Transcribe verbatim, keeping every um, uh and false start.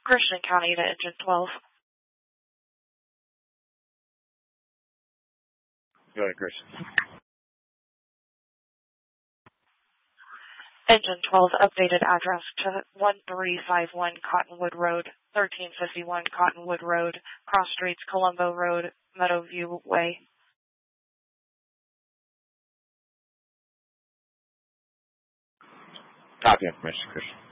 Christian County to engine twelve. Go ahead, Christian. Engine twelve, updated address to one three five one Cottonwood Road, thirteen fifty-one Cottonwood Road, Cross Streets, Colombo Road, Meadowview Way. Copy information, Christian.